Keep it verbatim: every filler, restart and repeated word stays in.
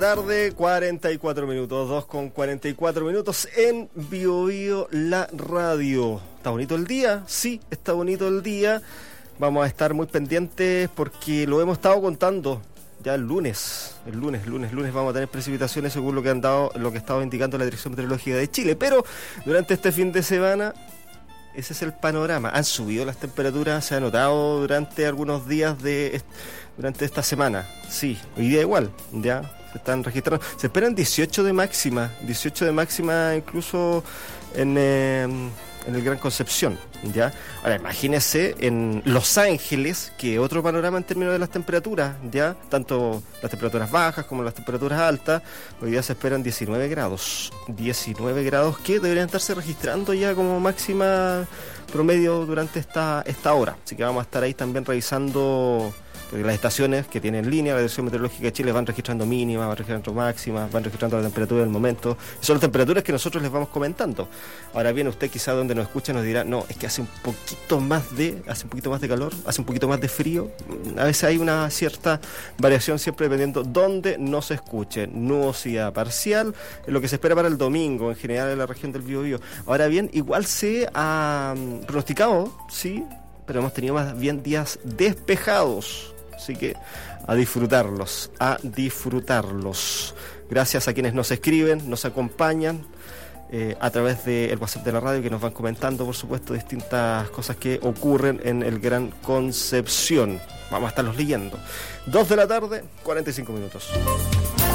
Tarde, cuarenta y cuatro minutos, dos con cuarenta y cuatro minutos en Bio Bio La Radio. ¿Está bonito el día? Sí, está bonito el día. Vamos a estar muy pendientes porque lo hemos estado contando ya el lunes. El lunes, lunes, lunes vamos a tener precipitaciones según lo que han dado, lo que estaba indicando la Dirección Meteorológica de Chile. Pero durante este fin de semana, ese es el panorama. Han subido las temperaturas, se ha notado durante algunos días de durante esta semana. Sí, hoy día igual, ya. Se están registrando, se esperan dieciocho de máxima, dieciocho de máxima incluso en, eh, en el Gran Concepción, ¿ya? Ahora imagínense en Los Ángeles, que otro panorama en términos de las temperaturas, ¿ya? Tanto las temperaturas bajas como las temperaturas altas, hoy día se esperan diecinueve grados, diecinueve grados que deberían estarse registrando ya como máxima promedio durante esta, esta hora, así que vamos a estar ahí también revisando. Porque las estaciones que tienen línea, la Dirección Meteorológica de Chile van registrando mínimas, van registrando máximas, van registrando la temperatura del momento. Y son las temperaturas que nosotros les vamos comentando. Ahora bien, usted quizá donde nos escucha nos dirá, no, es que hace un poquito más de, hace un poquito más de calor, hace un poquito más de frío. A veces hay una cierta variación siempre dependiendo dónde nos escuche. Nubosidad parcial, lo que se espera para el domingo en general en la región del Biobío. Ahora bien, igual se ha um, pronosticado, sí, pero hemos tenido más bien días despejados. Así que a disfrutarlos, a disfrutarlos. Gracias a quienes nos escriben, nos acompañan eh, a través del WhatsApp de la radio, que nos van comentando, por supuesto, distintas cosas que ocurren en el Gran Concepción. Vamos a estarlos leyendo. Dos de la tarde, cuarenta y cinco minutos.